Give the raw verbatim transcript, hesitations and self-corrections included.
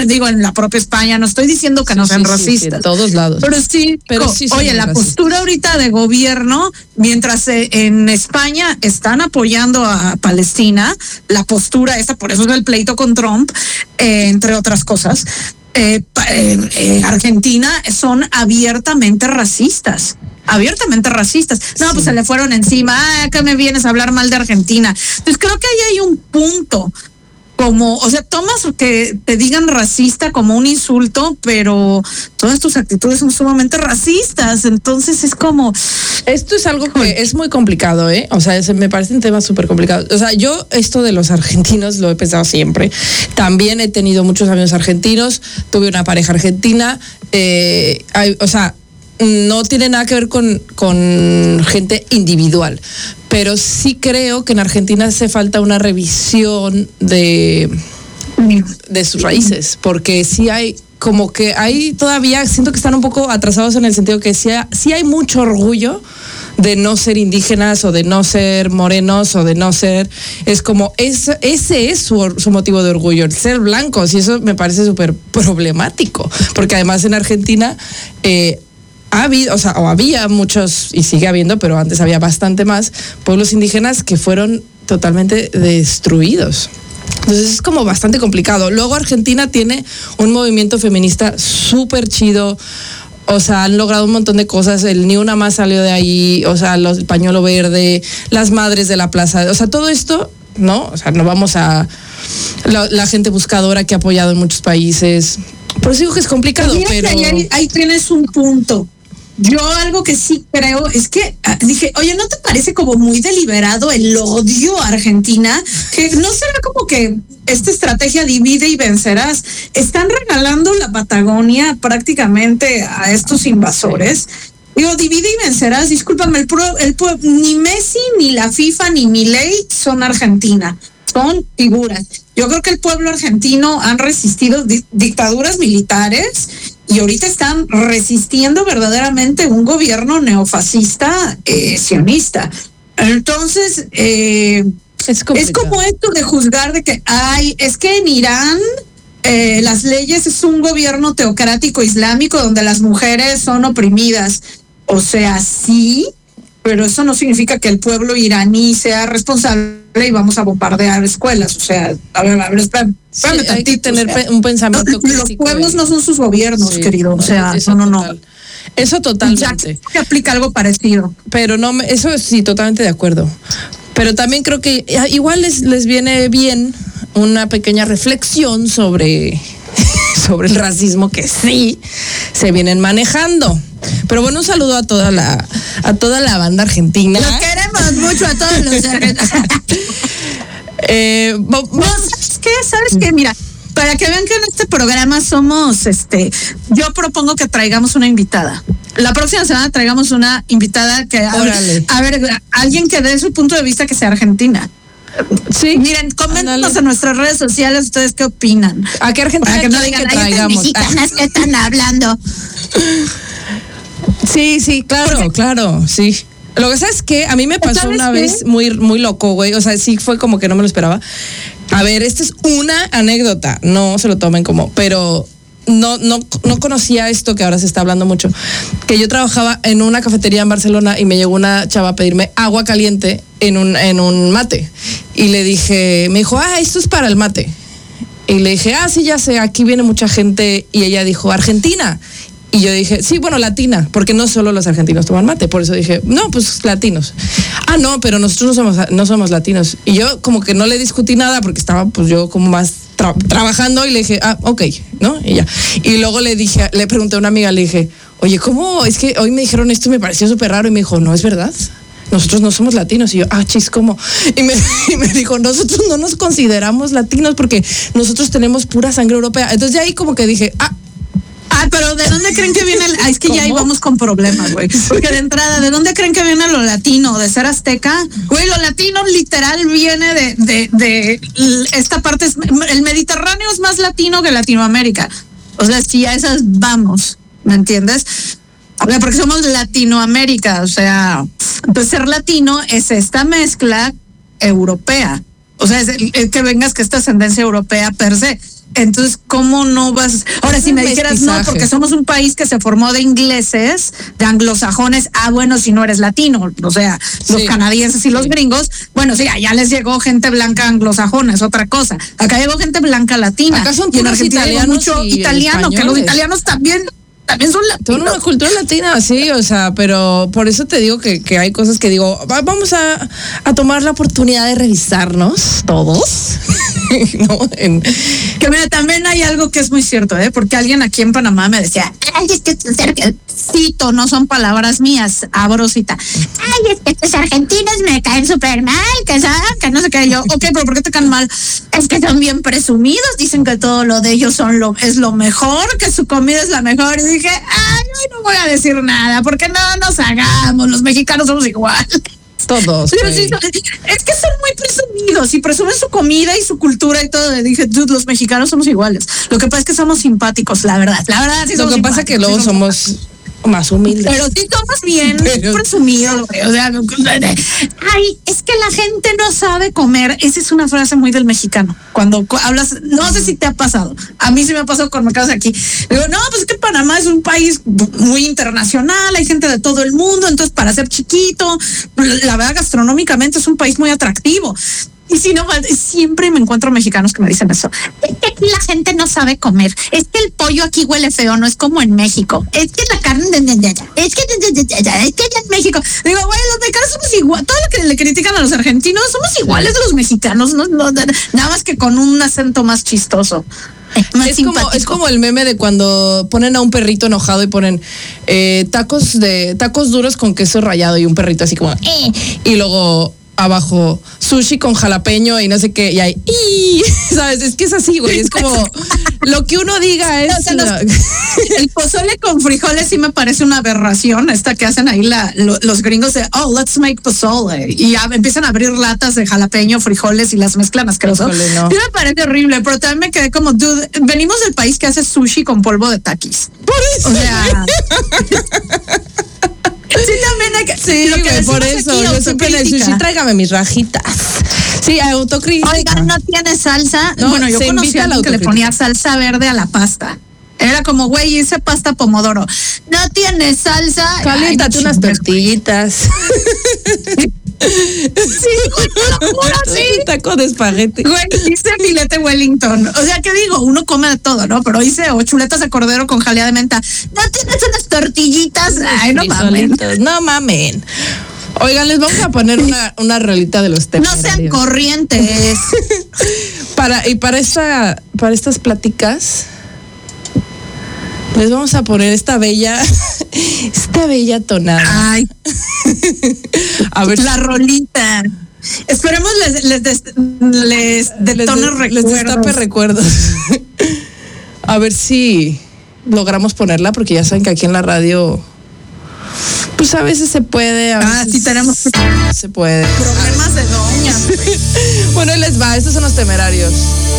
digo, en la propia España, no estoy diciendo que sí, no sean sí, racistas. Sí, en todos lados. Pero sí, pero co- sí son oye, la racistas. postura ahorita de gobierno, mientras eh, en España están apoyando a Palestina, la postura esta, por eso es el pleito con Trump, eh, entre otras cosas, eh, eh, eh, Argentina son abiertamente racistas. Abiertamente racistas. No, sí. Pues se le fueron encima. Ah, ¿qué me vienes a hablar mal de Argentina? Entonces creo que ahí hay un punto. Como, o sea, tomas que te digan racista como un insulto, pero todas tus actitudes son sumamente racistas. Entonces es como. Esto es algo que es muy complicado, ¿eh? O sea, me parecen temas súper complicados. O sea, yo esto de los argentinos lo he pensado siempre. También he tenido muchos amigos argentinos, tuve una pareja argentina, eh, hay, o sea, no tiene nada que ver con, con gente individual, pero sí creo que en Argentina hace falta una revisión de, de sus raíces, porque sí hay, como que hay todavía, siento que están un poco atrasados en el sentido que sí hay, sí hay mucho orgullo de no ser indígenas o de no ser morenos o de no ser, es como, es, ese es su, su motivo de orgullo, el ser blancos, y eso me parece súper problemático, porque además en Argentina eh, ha habido, o sea, o había muchos, y sigue habiendo, pero antes había bastante más, pueblos indígenas que fueron totalmente destruidos. Entonces es como bastante complicado. Luego Argentina tiene un movimiento feminista súper chido, o sea, han logrado un montón de cosas, el Ni Una Más salió de ahí, o sea, los, el pañuelo verde, las madres de la plaza, o sea, todo esto, ¿no? O sea, no vamos a... La, la gente buscadora que ha apoyado en muchos países. Por eso digo que es complicado, pues pero... Ahí, ahí, ahí tienes un punto. Yo algo que sí creo es que ah, dije, oye, ¿no te parece como muy deliberado el odio a Argentina? Que no será como que esta estrategia divide y vencerás. Están regalando la Patagonia prácticamente a estos invasores. Digo, divide y vencerás. Discúlpame, el, pro, el pro, ni Messi, ni la FIFA, ni Milei son Argentina. Son figuras. Yo creo que el pueblo argentino han resistido di- dictaduras militares y ahorita están resistiendo verdaderamente un gobierno neofascista eh, sionista. Entonces, eh, es, es como esto de juzgar de que, ay, es que en Irán eh, las leyes es un gobierno teocrático islámico donde las mujeres son oprimidas. O sea, sí, pero eso no significa que el pueblo iraní sea responsable y vamos a bombardear escuelas. O sea, a ver, a ver, espérame, espérame sí, tantito, hay que tener o sea, un pensamiento no, crítico. Los pueblos y... no son sus gobiernos, sí, querido. O sea, eso no, no, total. no. Eso totalmente. Ya que aplica algo parecido. Pero no, eso sí, totalmente de acuerdo. Pero también creo que igual les, les viene bien una pequeña reflexión sobre, sobre el racismo que sí se vienen manejando. Pero bueno, un saludo a toda la a toda la banda argentina. Los queremos mucho a todos los argentinos. eh, no, ¿sabes qué? ¿Sabes qué? Mira, para que vean que en este programa somos, este, yo propongo que traigamos una invitada. La próxima semana traigamos una invitada que, a ver, a ver, alguien que dé su punto de vista que sea argentina. Sí. Miren, coméntanos en nuestras redes sociales ustedes qué opinan. ¿A qué argentina para que no digan, que traigamos? Mexicanas que están hablando. Sí, sí, claro, Porque, claro, sí. Lo que sabes es que a mí me pasó una qué? vez muy, muy loco, güey. O sea, sí fue como que no me lo esperaba. A ver, esta es una anécdota. No se lo tomen como, pero no, no, no conocía esto que ahora se está hablando mucho. Que yo trabajaba en una cafetería en Barcelona y me llegó una chava a pedirme agua caliente en un, en un mate. Y le dije, me dijo, ah, esto es para el mate. Y le dije, ah, sí, ya sé, aquí viene mucha gente. Y ella dijo, Argentina. Y yo dije, sí, bueno, latina, porque no solo los argentinos toman mate. Por eso dije, no, pues latinos. Ah, no, pero nosotros no somos, no somos latinos. Y yo como que no le discutí nada porque estaba pues yo como más tra- trabajando y le dije, ah, ok, ¿no? Y ya. Y luego le dije, le pregunté a una amiga, le dije, oye, ¿cómo? Es que hoy me dijeron esto y me pareció súper raro. Y me dijo, no, es verdad. Nosotros no somos latinos. Y yo, ah, chis, ¿cómo? Y me, y me dijo, nosotros no nos consideramos latinos porque nosotros tenemos pura sangre europea. Entonces ya ahí como que dije, ah, Ah, pero ¿de dónde creen que viene el...? Ah, es que ¿Cómo? Ya íbamos con problemas, güey. Porque de entrada, ¿de dónde creen que viene lo latino? ¿De ser azteca? Güey, lo latino literal viene de, de, de esta parte... Es, el Mediterráneo es más latino que Latinoamérica. O sea, si a esas vamos, ¿me entiendes? O sea, porque somos Latinoamérica, o sea... Pues ser latino es esta mezcla europea. O sea, es el, el que vengas que esta ascendencia europea per se... entonces, ¿cómo no vas? Ahora, si me dijeras no, porque somos un país que se formó de ingleses, de anglosajones, ah, bueno, si no eres latino, o sea, los sí, canadienses y los sí. gringos, bueno, sí, allá les llegó gente blanca anglosajona, es otra cosa. Acá llegó gente blanca latina. Acá son y en Argentina llegó mucho italiano, que los italianos también también son latinos. Son una cultura latina, sí, o sea, pero por eso te digo que, que hay cosas que digo, vamos a, a tomar la oportunidad de revisarnos todos. ¿No? En... Que mira, también hay algo que es muy cierto, ¿eh? Porque alguien aquí en Panamá me decía, ay, es que cito, no son palabras mías, abro cita. Ay, es que estos argentinos me caen súper mal, que saben, que no sé qué. Yo, ok, pero ¿por qué te caen mal? Es que son bien presumidos, dicen que todo lo de ellos son lo, es lo mejor, que su comida es la mejor. Y dije, ay, no voy a decir nada, porque no nos hagamos, los mexicanos somos igual. Todos. Pero sí, es que son muy presumidos y presumen su comida y su cultura y todo. Dije, dude, los mexicanos somos iguales. Lo que pasa es que somos simpáticos, la verdad. La verdad, sí Lo somos que pasa es que luego sí somos, somos más humildes. Pero sí somos bien Pero... presumidos, güey. O sea, ay, es que la gente no sabe comer. Esa es una frase muy del mexicano. Cuando hablas, no sé si te ha pasado. A mí sí me ha pasado cuando me quedas aquí. Digo, no, pues es que Panamá es un país muy internacional, hay gente de todo el mundo, entonces para ser chiquito, la verdad, gastronómicamente es un país muy atractivo. Y si no, siempre me encuentro mexicanos que me dicen eso. Es que aquí la gente no sabe comer. Es que el pollo aquí huele feo, no es como en México. Es que la carne de allá. Es que es que allá en México. Digo, güey, los mexicanos somos igual. Todo lo que le critican a los argentinos somos iguales de los mexicanos. No, no, nada más que con un acento más chistoso. Más es como, es como el meme de cuando ponen a un perrito enojado y ponen eh, tacos de tacos duros con queso rallado y un perrito así como eh, y luego abajo sushi con jalapeño y no sé qué y hay y, sabes, es que es así, güey, es como lo que uno diga es, o sea, la... los, el pozole con frijoles sí me parece una aberración, esta que hacen ahí la, lo, los gringos de oh, let's make pozole y ya empiezan a abrir latas de jalapeño, frijoles y las mezclan asqueroso. Híjole, no. Sí me parece horrible, pero también me quedé como, dude, venimos del país que hace sushi con polvo de taquis. Por eso. O sea... Sí, también hay que, sí, lo que güey, por eso aquí, yo siempre en el sushi tráigame mis rajitas. Sí, autocrítica. Oiga, no tiene salsa. No, bueno, yo conocí a alguien que le ponía salsa verde a la pasta. Era como, güey, hice pasta pomodoro. No tiene salsa. Caliéntate unas tortillitas. Sí, güey, te lo juro, sí. Un taco de espagueti. Güey, hice filete Wellington. O sea, ¿qué digo? Uno come de todo, ¿no? Pero hice o chuletas de cordero con jalea de menta. ¿No tienes unas tortillitas? Ay, no mamen. No mamen. Oigan, les vamos a poner una, una rolita de los temas. No sean corrientes. para, y para esta, para estas pláticas, les vamos a poner esta bella, esta bella tonada. Ay. A ver. La rolita. Esperemos les, les, des, les detone recuerdos. Les destape recuerdos. A ver si logramos ponerla, porque ya saben que aquí en la radio, pues a veces se puede, a ah, veces sí tenemos se puede. Problemas de doña. Bueno, ahí les va, estos son los Temerarios.